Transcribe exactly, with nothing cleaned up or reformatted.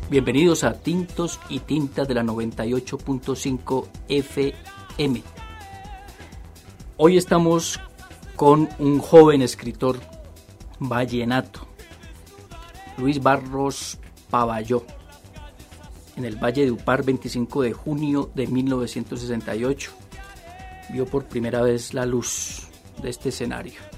Bienvenidos a Tintos y Tintas de la noventa y ocho punto cinco F M. Hoy estamos con un joven escritor vallenato, Luis Barros Pavalló, en el Valle de Upar, veinticinco de junio de mil novecientos sesenta y ocho. Vio por primera vez la luz de este escenario.